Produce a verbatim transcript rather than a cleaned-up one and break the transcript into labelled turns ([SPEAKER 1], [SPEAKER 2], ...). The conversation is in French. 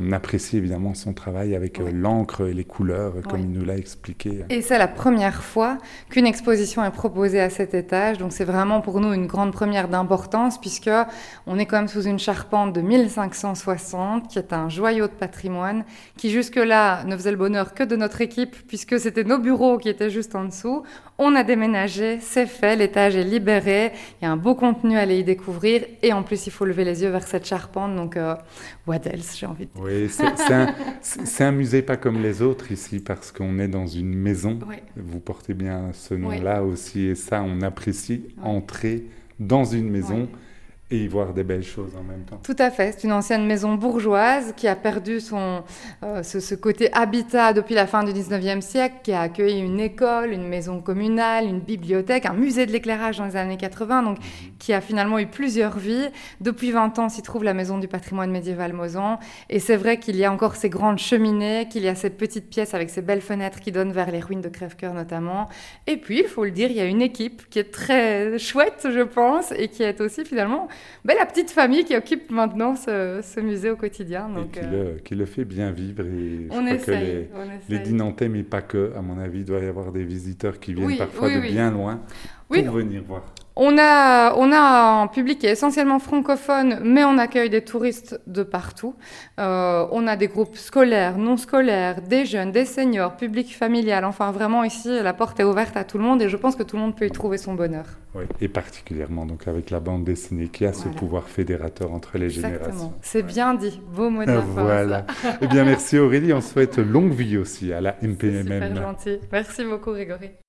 [SPEAKER 1] on apprécie évidemment son travail avec
[SPEAKER 2] Ouais.
[SPEAKER 1] euh, l'encre et les couleurs, euh, comme
[SPEAKER 2] Ouais.
[SPEAKER 1] il nous l'a expliqué.
[SPEAKER 2] Et c'est la première fois qu'une exposition est proposée à cet étage, donc c'est vraiment pour nous une grande première d'importance puisque on est quand même sous une charpente de mille cinq cent soixante qui est un joyau de patrimoine qui jusque-là ne faisait le bonheur que de notre équipe puisque c'était nos bureaux qui étaient juste en dessous. On a déménagé, c'est fait, l'étage est libéré, il y a un beau contenu à aller y découvrir et en plus il faut lever les yeux vers cette charpente, donc euh, what else, j'ai envie de dire.
[SPEAKER 1] Oui, c'est, c'est, un, c'est c'est un musée pas comme les autres ici parce qu'on est dans une maison.
[SPEAKER 2] Oui.
[SPEAKER 1] Vous portez bien ce
[SPEAKER 2] Oui.
[SPEAKER 1] nom-là aussi et ça, on apprécie
[SPEAKER 2] Oui.
[SPEAKER 1] entrer dans une maison
[SPEAKER 2] Oui.
[SPEAKER 1] et y voir des belles choses en même temps.
[SPEAKER 2] Tout à fait, c'est une ancienne maison bourgeoise qui a perdu son, euh, ce, ce côté habitat depuis la fin du dix-neuvième siècle, qui a accueilli une école, une maison communale, une bibliothèque, un musée de l'éclairage dans les années quatre-vingts, donc qui a finalement eu plusieurs vies. Depuis vingt ans s'y trouve la maison du patrimoine médiéval Mozan, et c'est vrai qu'il y a encore ces grandes cheminées, qu'il y a ces petites pièces avec ces belles fenêtres qui donnent vers les ruines de Crèvecoeur notamment. Et puis, il faut le dire, il y a une équipe qui est très chouette, je pense, et qui est aussi finalement ben, la petite famille qui occupe maintenant ce, ce musée au quotidien. Donc,
[SPEAKER 1] et qui,
[SPEAKER 2] euh,
[SPEAKER 1] le, qui le fait bien vivre. Et je
[SPEAKER 2] on
[SPEAKER 1] crois
[SPEAKER 2] essaye,
[SPEAKER 1] que les,
[SPEAKER 2] on
[SPEAKER 1] les
[SPEAKER 2] essaye.
[SPEAKER 1] Dinantais, mais pas que, à mon avis, il doit y avoir des visiteurs qui viennent
[SPEAKER 2] Oui,
[SPEAKER 1] parfois
[SPEAKER 2] oui,
[SPEAKER 1] de
[SPEAKER 2] oui.
[SPEAKER 1] bien loin
[SPEAKER 2] Oui.
[SPEAKER 1] pour venir voir.
[SPEAKER 2] On a, on a un public qui est essentiellement francophone, mais on accueille des touristes de partout. Euh, on a des groupes scolaires, non scolaires, des jeunes, des seniors, public familial. Enfin, vraiment, ici, la porte est ouverte à tout le monde et je pense que tout le monde peut y trouver son bonheur.
[SPEAKER 1] Oui, et particulièrement donc avec la bande dessinée qui a ce
[SPEAKER 2] Voilà.
[SPEAKER 1] pouvoir fédérateur entre les générations.
[SPEAKER 2] Exactement. C'est bien dit. Beau mot de la fin.
[SPEAKER 1] Voilà. Eh bien, merci Aurélie. On souhaite longue vie aussi à la M P M M.
[SPEAKER 2] C'est super gentil. Merci beaucoup, Grégory.